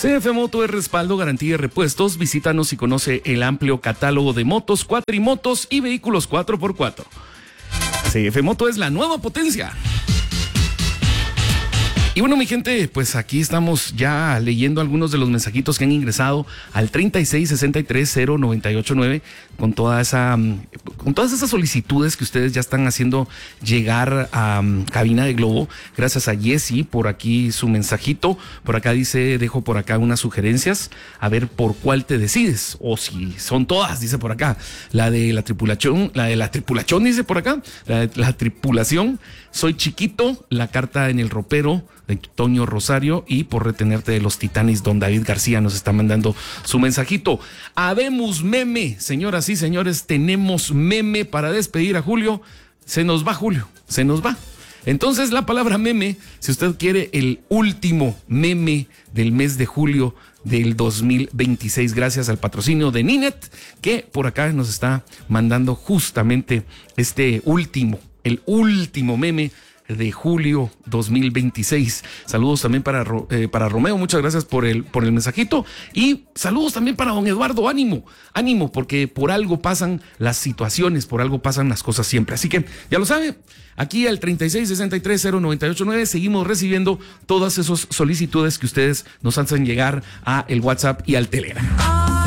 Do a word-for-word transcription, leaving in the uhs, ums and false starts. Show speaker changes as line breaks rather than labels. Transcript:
C F Moto es respaldo, garantía y repuestos. Visítanos y conoce el amplio catálogo de motos, cuatrimotos y vehículos cuatro por cuatro. C F Moto es la nueva potencia. Y bueno, mi gente, pues aquí estamos ya leyendo algunos de los mensajitos que han ingresado al treinta y seis sesenta y tres cero noventa y ocho nueve con toda esa, con todas esas solicitudes que ustedes ya están haciendo llegar a um, Cabina de Globo. Gracias a Jessy por aquí su mensajito. Por acá dice, dejo por acá unas sugerencias, a ver por cuál te decides. O si son todas, dice por acá. La de la tripulación, la de la tripulación, dice por acá. La de la tripulación. Soy chiquito, la carta en el ropero de Toño Rosario, y por retenerte de los Titanes, don David García nos está mandando su mensajito. Habemos meme, señoras y señores, tenemos meme para despedir a Julio. Se nos va Julio, se nos va. Entonces la palabra meme, si usted quiere el último meme del mes de julio del dos mil veintiséis, gracias al patrocinio de Ninet, que por acá nos está mandando justamente este último, el último meme de julio dos mil veintiséis. Saludos también para, eh, para Romeo, muchas gracias por el, por el mensajito, y saludos también para don Eduardo. Ánimo, ánimo, porque por algo pasan las situaciones, por algo pasan las cosas siempre. Así que ya lo sabe, aquí al treinta y seis sesenta y tres cero noventa y ocho nueve seguimos recibiendo todas esas solicitudes que ustedes nos hacen llegar a el WhatsApp y al Telegram.